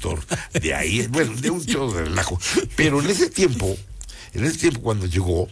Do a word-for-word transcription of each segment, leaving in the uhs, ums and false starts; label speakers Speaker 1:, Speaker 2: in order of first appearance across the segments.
Speaker 1: doctor. De ahí, bueno, de un show de relajo. Pero en ese tiempo, en ese tiempo cuando llegó,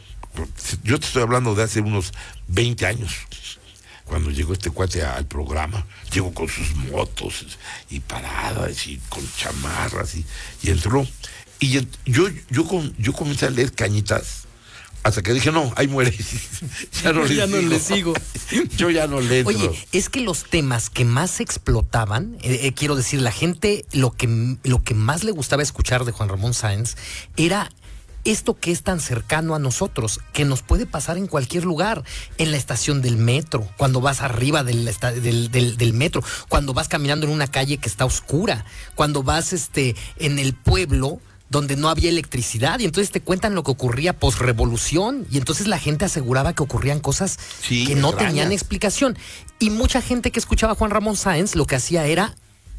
Speaker 1: yo te estoy hablando de hace unos veinte años, cuando llegó este cuate al programa, llegó con sus motos y paradas y con chamarras y, y entró. Y ent- yo, yo, con, yo comencé a leer Cañitas. Hasta que dije, no, ahí muere. Ya no,
Speaker 2: ya
Speaker 1: le,
Speaker 2: no
Speaker 1: sigo.
Speaker 2: le sigo.
Speaker 1: Yo ya no le entro.
Speaker 2: Oye, es que los temas que más se explotaban, eh, eh, quiero decir, la gente, lo que, lo que más le gustaba escuchar de Juan Ramón Sáenz era esto que es tan cercano a nosotros, que nos puede pasar en cualquier lugar, en la estación del metro, cuando vas arriba del, del, del, del metro, cuando vas caminando en una calle que está oscura, cuando vas este, en el pueblo donde no había electricidad, y entonces te cuentan lo que ocurría posrevolución, y entonces la gente aseguraba que ocurrían cosas
Speaker 1: sí,
Speaker 2: que no
Speaker 1: extrañas.
Speaker 2: tenían explicación. Y mucha gente que escuchaba a Juan Ramón Sáenz lo que hacía era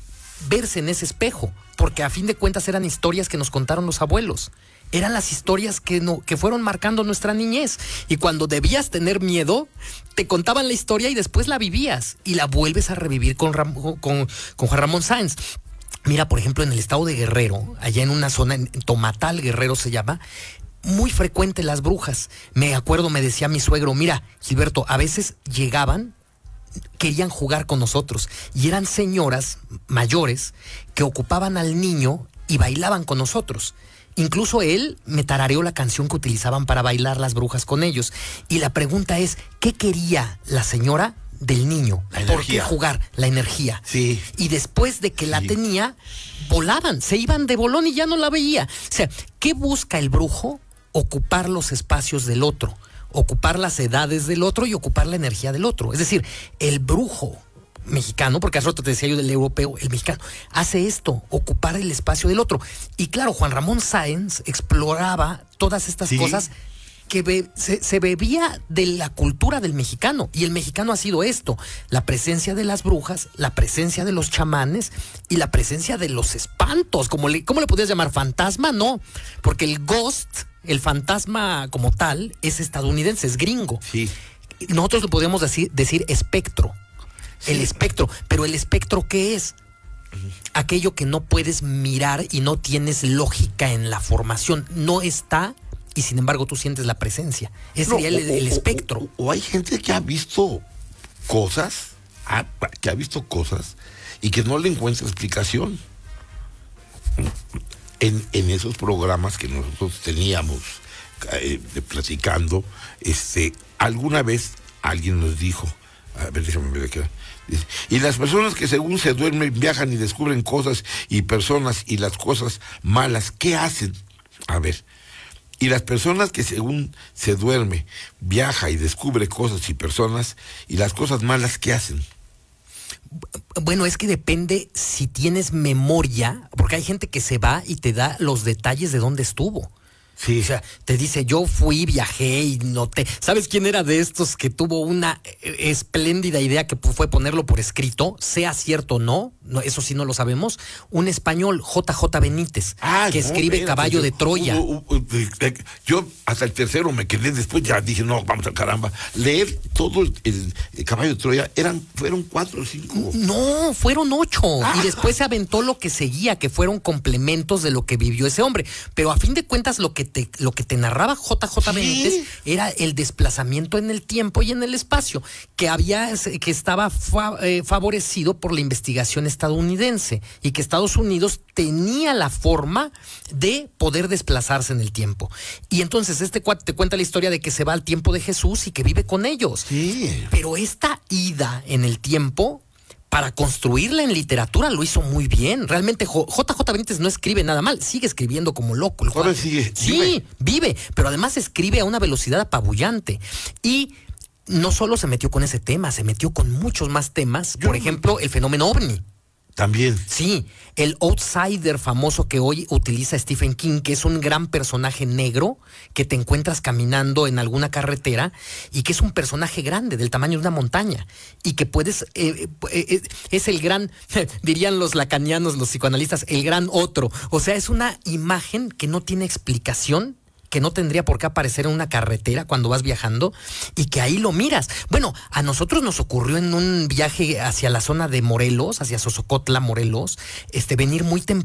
Speaker 2: verse en ese espejo, porque a fin de cuentas eran historias que nos contaron los abuelos. Eran las historias que, no, que fueron marcando nuestra niñez. Y cuando debías tener miedo, te contaban la historia y después la vivías. Y la vuelves a revivir con, Ram, con, con Juan Ramón Sáenz. Mira, por ejemplo, en el estado de Guerrero, allá en una zona, en Tomatal, Guerrero se llama, muy frecuente las brujas. Me acuerdo, me decía mi suegro, mira, Gilberto, a veces llegaban, querían jugar con nosotros. Y eran señoras mayores que ocupaban al niño y bailaban con nosotros. Incluso él me tarareó la canción que utilizaban para bailar las brujas con ellos. Y la pregunta es, ¿qué quería la señora del niño? ¿Por qué jugar? La energía.
Speaker 1: Sí.
Speaker 2: Y después de que
Speaker 1: sí.
Speaker 2: la tenía, volaban, se iban de bolón y ya no la veía. O sea, ¿qué busca el brujo? Ocupar los espacios del otro, ocupar las edades del otro y ocupar la energía del otro. Es decir, el brujo mexicano, porque hace rato te decía yo del europeo, el mexicano, hace esto, ocupar el espacio del otro. Y claro, Juan Ramón Sáenz exploraba todas estas
Speaker 1: sí.
Speaker 2: cosas que be, se, se bebía de la cultura del mexicano. Y el mexicano ha sido esto, la presencia de las brujas, la presencia de los chamanes y la presencia de los espantos. Como le, ¿Cómo le podías llamar? ¿Fantasma? No, porque el ghost, el fantasma como tal, es estadounidense, es gringo.
Speaker 1: Sí.
Speaker 2: Nosotros le podemos decir, decir espectro. Sí. El espectro, pero el espectro, ¿qué es? Uh-huh. Aquello que no puedes mirar y no tienes lógica en la formación, no está y sin embargo tú sientes la presencia. Ese
Speaker 1: no,
Speaker 2: sería el,
Speaker 1: o,
Speaker 2: el
Speaker 1: o,
Speaker 2: espectro.
Speaker 1: O, o hay gente que ha visto cosas, que ha visto cosas y que no le encuentra explicación. En, en esos programas que nosotros teníamos eh, platicando, este, alguna vez alguien nos dijo, a ver, déjame ver aquí. Y las personas que según se duermen, viajan y descubren cosas y personas y las cosas malas, ¿qué hacen? A ver. Y las personas que según se duerme, viaja y descubre cosas y personas y las cosas malas, ¿qué hacen?
Speaker 2: Bueno, es que depende si tienes memoria, porque hay gente que se va y te da los detalles de dónde estuvo. Sí. O sea, te dice, yo fui, viajé y noté. ¿Sabes quién era de estos que tuvo una espléndida idea que fue ponerlo por escrito? Sea cierto o no, no, eso sí no lo sabemos. Un español, J J Benítez,
Speaker 1: ah,
Speaker 2: que
Speaker 1: no,
Speaker 2: escribe
Speaker 1: espérate,
Speaker 2: Caballo
Speaker 1: yo,
Speaker 2: de Troya.
Speaker 1: Uh, uh, uh, uh, yo hasta el tercero me quedé, después ya dije, no, vamos a caramba. Leer todo el, el, el Caballo de Troya, eran, fueron cuatro o cinco.
Speaker 2: No, fueron ocho.
Speaker 1: Ah.
Speaker 2: Y después se aventó lo que seguía, que fueron complementos de lo que vivió ese hombre. Pero a fin de cuentas, lo que Te, lo que te narraba J J ¿Sí? Benítez era el desplazamiento en el tiempo y en el espacio, que había, que estaba fa, eh, favorecido por la investigación estadounidense y que Estados Unidos tenía la forma de poder desplazarse en el tiempo. Y entonces este cuate te cuenta la historia de que se va al tiempo de Jesús y que vive con ellos.
Speaker 1: Sí.
Speaker 2: Pero esta ida en el tiempo, para construirla en literatura, lo hizo muy bien. Realmente J J Benítez no escribe nada mal, sigue escribiendo como loco. El
Speaker 1: Ahora sigue.
Speaker 2: Sí, vive. vive, pero además escribe a una velocidad apabullante. Y no solo se metió con ese tema, se metió con muchos más temas. Yo, Por ejemplo, el fenómeno ovni.
Speaker 1: También.
Speaker 2: Sí, el outsider famoso que hoy utiliza Stephen King, que es un gran personaje negro que te encuentras caminando en alguna carretera y que es un personaje grande, del tamaño de una montaña, y que puedes, eh, eh, es el gran, dirían los lacanianos, los psicoanalistas, el gran otro. O sea, es una imagen que no tiene explicación, que no tendría por qué aparecer en una carretera cuando vas viajando y que ahí lo miras. Bueno, a nosotros nos ocurrió en un viaje hacia la zona de Morelos, hacia Sosocotla, Morelos, este, venir muy temprano